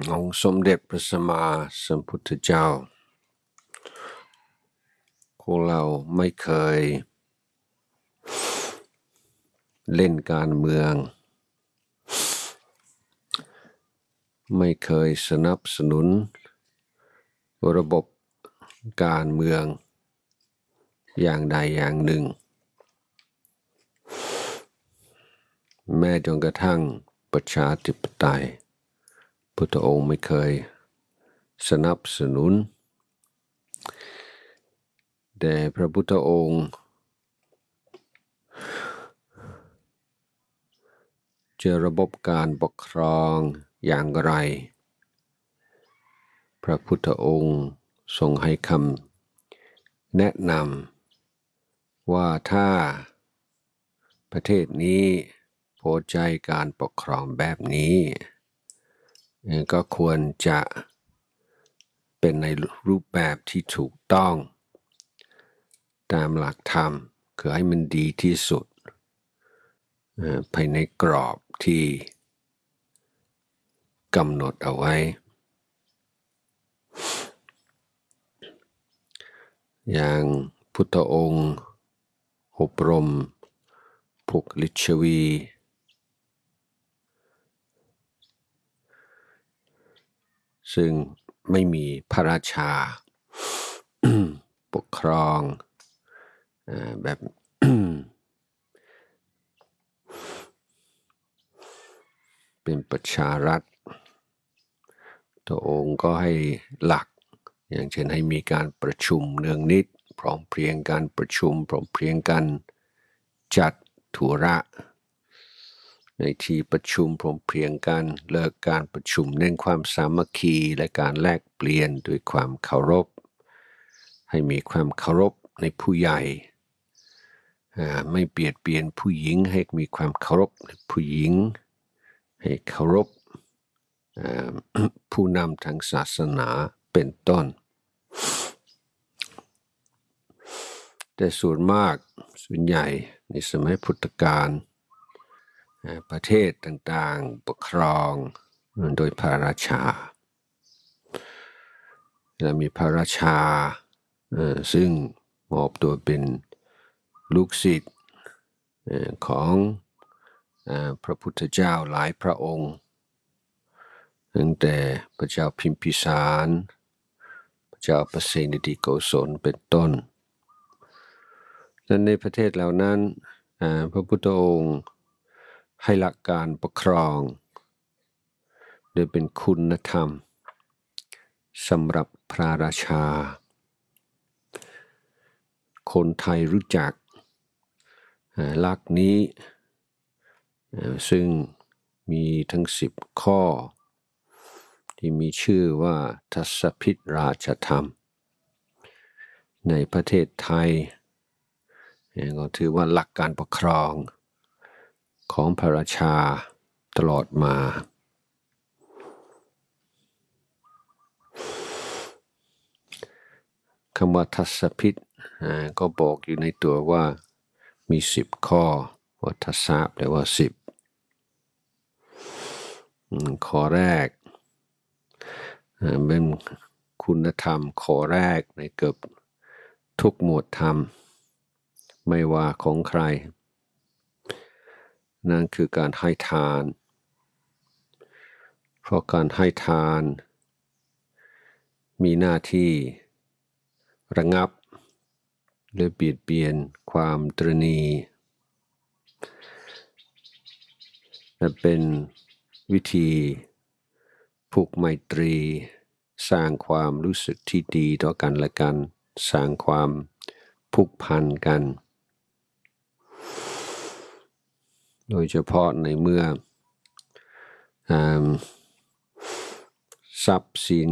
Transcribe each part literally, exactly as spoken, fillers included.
องค์สมเด็จพระสัมมาสัมพุทธเจ้าพวกเราไม่เคยเล่นการเมืองไม่เคยสนับสนุนระบบการเมืองอย่างใดอย่างหนึ่งแม้จนกระทั่งประชาธิปไตยพุทธองค์ไม่เคยสนับสนุนแต่พระพุทธองค์จะระบบการปกครองอย่างไรพระพุทธองค์ทรงให้คำแนะนำว่าถ้าประเทศนี้พอใจการปกครองแบบนี้ก็ควรจะเป็นในรูปแบบที่ถูกต้องตามหลักธรรมคือให้มันดีที่สุดภายในกรอบที่กำหนดเอาไว้อย่างพุทธองค์อบรมพวกฤชวีซึ่งไม่มีพระราชา ปกครองแบบ เป็นประชารัฐตัวองค์ก็ให้หลักอย่างเช่นให้มีการประชุมเนืองนิดพร้อมเพรียงการประชุมพร้อมเพรียงกันจัดธุระในที่ประชุมพร้อมเพรียงกันเลิกการประชุมเน้นความสามัคคีและการแลกเปลี่ยนด้วยความเคารพให้มีความเคารพในผู้ใหญ่ไม่เบียดเบียนผู้หญิงให้มีความเคารพในผู้หญิงให้เคารพผู้นำทางศาสนาเป็นต้นแต่ส่วนมากส่วนใหญ่ในสมัยพุทธกาลประเทศต่างๆปกครองโดยพระราชาและมีพระราชาซึ่งมอบตัวเป็นลูกศิษย์ของพระพุทธเจ้าหลายพระองค์ตั้งแต่พระเจ้าพิมพิสารพระเจ้าประเสนทิโกศลเป็นต้นและในประเทศเหล่านั้นพระพุทธองค์ให้หลักการปกครองโดยเป็นคุณธรรมสำหรับพระราชาคนไทยรู้จักหลักนี้ซึ่งมีทั้งสิบข้อที่มีชื่อว่าทศพิธราชธรรมในประเทศไทยก็ถือว่าหลักการปกครองของพระราชาตลอดมาคำว่าทศพิธก็บอกอยู่ในตัวว่ามีสิบข้อว่าทศะแปลว่าสิบข้อแรกเป็นคุณธรรมข้อแรกในเกือบทุกหมวดธรรมไม่ว่าของใครนั่นคือการให้ทานเพราะการให้ทานมีหน้าที่ระงับหรือเบียดเบียนความตรณีและเป็นวิธีผูกไมตรีสร้างความรู้สึกที่ดีต่อกันและกันสร้างความผูกพันกันโดยเฉพาะในเมื่อทรัพย์สิน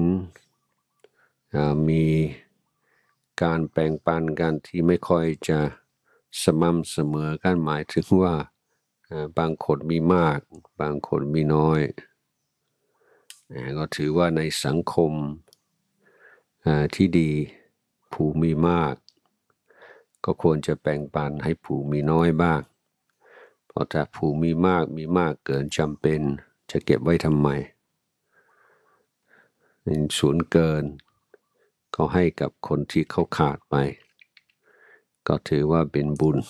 มีการแบ่งปันกันที่ไม่ค่อยจะสม่ำเสมอกันหมายถึงว่าบางคนมีมากบางคนมีน้อยก็ถือว่าในสังคมที่ดีผู้มีมากก็ควรจะแบ่งปันให้ผู้มีน้อยบ้างเพราะถ้าผู้มีมากมีมากเกินจำเป็นจะเก็บไว้ทำไมส่วนเกินก็ให้กับคนที่เขาขาดไปก็ถือว่าเป็นบุญ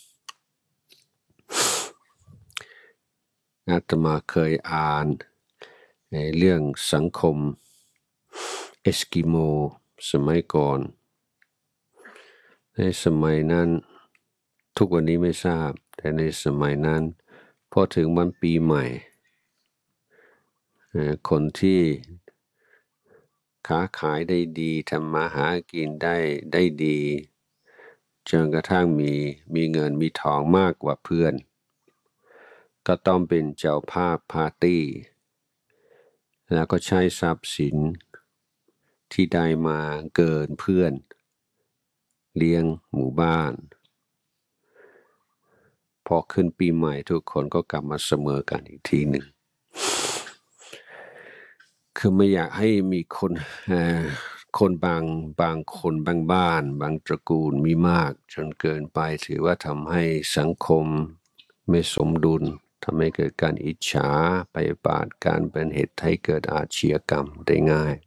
อาตมาเคยอ่านในเรื่องสังคมเอสกิโมสมัยก่อนในสมัยนั้นทุกวันนี้ไม่ทราบแต่ในสมัยนั้นพอถึงวันปีใหม่คนที่ค้าขายได้ดีทำมาหากินได้ได้ดีจนกระทั่งมีมีเงินมีทองมากกว่าเพื่อนก็ต้องเป็นเจ้าภาพปาร์ตี้แล้วก็ใช้ทรัพย์สินที่ได้มาเกินเพื่อนเลี้ยงหมู่บ้านพอขึ้นปีใหม่ทุกคนก็กลับมาเสมอกันอีกทีหนึ่งคือไม่อยากให้มีคนคนบางบางคนบางบ้านบางตระกูลมีมากจนเกินไปถือว่าทำให้สังคมไม่สมดุลทำให้เกิดการอิจฉาพยาบาทการเป็นเหตุให้เกิดอาชญากรรมได้ง่าย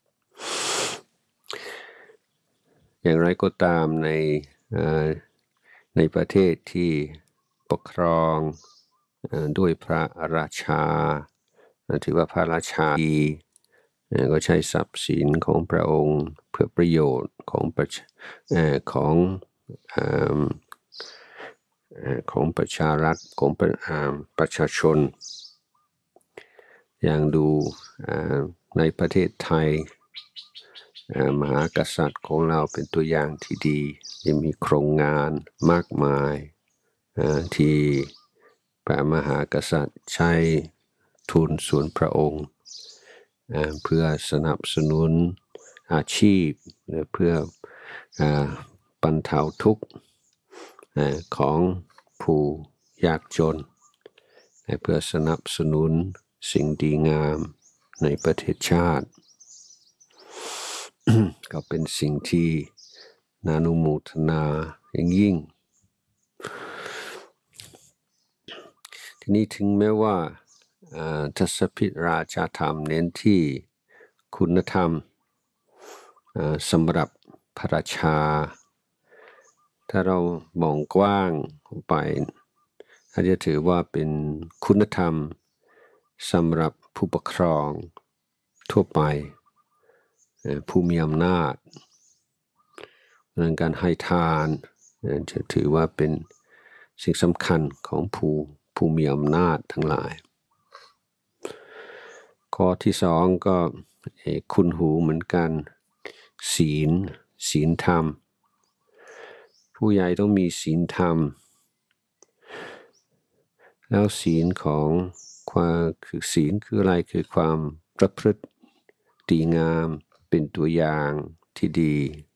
อย่างไรก็ตามในในประเทศที่ปกครองด้วยพระราชาถือว่าพระราชาดีก็ใช้ทรัพย์สินของพระองค์เพื่อประโยชน์ของประของของประชารัฐของประชาชนอย่างดูในประเทศไทยมหากษัตริย์ของเราเป็นตัวอย่างที่ดียังมีโครงงานมากมายที่พระมหากษัตริย์ใช้ทุนส่วนพระองค์เพื่อสนับสนุนอาชีพและเพื่อบรรเทาทุกข์ของผู้ยากจนและเพื่อสนับสนุนสิ่งดีงามในประเทศชาติ ก็เป็นสิ่งที่น่าอนุโมทนาอย่างยิ่งทีนี้ถึงแม้ว่าทศพิธราชาธรรมเน้นที่คุณธรรมสำหรับพระราชาถ้าเรามองกว้างไปอาจจะถือว่าเป็นคุณธรรมสำหรับผู้ปกครองทั่วไปผู้มีอำนาจเรื่องการให้ทานจะถือว่าเป็นสิ่งสำคัญของผู้ผู้มีอำนาจทั้งหลายข้อที่สองก็คุณหูเหมือนกันศีลศีลธรรมผู้ใหญ่ต้องมีศีลธรรมแล้วศีลของความคือศีลคืออะไรคือความประพฤติดีงามเป็นตัวอย่างที่ดี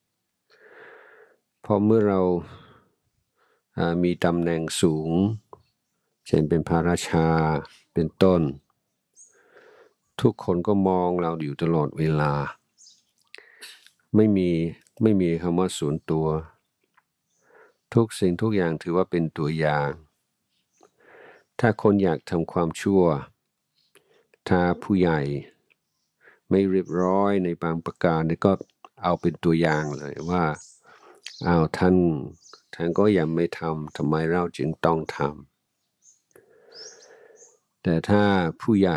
พอเมื่อเรามีตำแหน่งสูงเช่นเป็นพระราชาเป็นต้นทุกคนก็มองเราอยู่ตลอดเวลาไม่มีไม่มีคำว่าส่วนตัวทุกสิ่งทุกอย่างถือว่าเป็นตัวอย่างถ้าคนอยากทำความชั่วถ้าผู้ใหญ่ไม่เรียบร้อยในบางประการนี่ก็เอาเป็นตัวอย่างเลยว่าอ้าวท่านท่านก็ยังไม่ทำทำไมเราจึงต้องทำแต่ถ้าผู้ใหญ่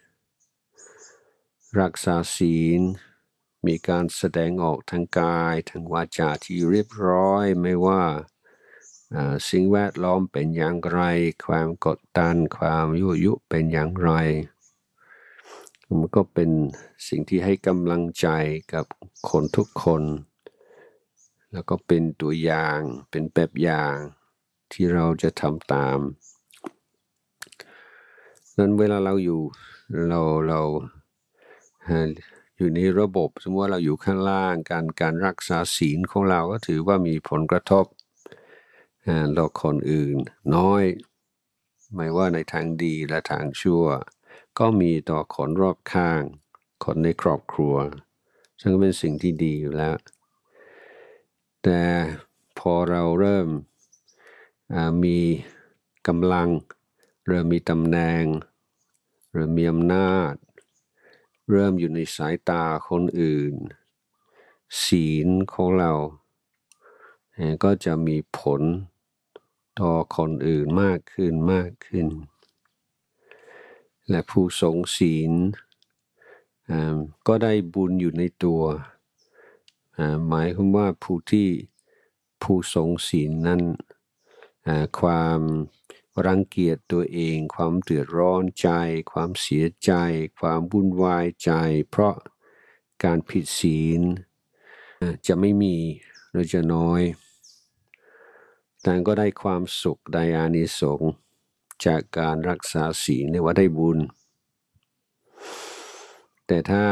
รักษาศีลมีการแสดงออกทางกายทางวาจาที่เรียบร้อยไม่ว่าสิ่งแวดล้อมเป็นอย่างไรความกดดันความยั่วยุเป็นอย่างไรมันก็เป็นสิ่งที่ให้กำลังใจกับคนทุกคนแล้วก็เป็นตัวอย่างเป็นแบบอย่างที่เราจะทำตามนั้นเวลาเราอยู่เราเราอยู่ในระบบสมมติว่าเราอยู่ข้างล่างการการรักษาศีลของเราก็ถือว่ามีผลกระทบต่อคนอื่นน้อยไม่ว่าในทางดีและทางชั่วก็มีต่อคนรอบข้างคนในครอบครัวซึ่งเป็นสิ่งที่ดีอยู่แล้วแต่พอเราเริ่มมีกำลังเริ่มมีตำแหน่งเริ่มมีอำนาจเริ่มอยู่ในสายตาคนอื่นศีลของเราก็จะมีผลต่อคนอื่นมากขึ้นมากขึ้นและผู้ทรงศีลก็ได้บุญอยู่ในตัวหมายความว่าผู้ที่ผู้ทรงศีลนั้นความรังเกียจตัวเองความเดือดร้อนใจความเสียใจความวุ่นวายใจเพราะการผิดศีลจะไม่มีหรือจะน้อยแต่ก็ได้ความสุขได้อานิสงส์จากการรักษาศีลเรียกว่าได้บุญแต่ถ้า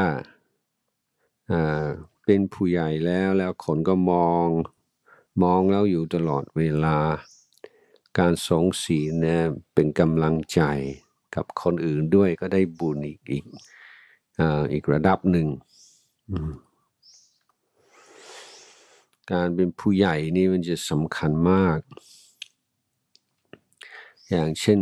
เป็นผู้ใหญ่แล้วแล้วคนก็มองมองแล้วอยู่ตลอดเวลาการทรงศีลเนี่ยเป็นกำลังใจกับคนอื่นด้วยก็ได้บุญอีกอีกอีกระดับหนึ่งการเป็นผู้ใหญ่นี่มันจะสำคัญมากอย่างเช่น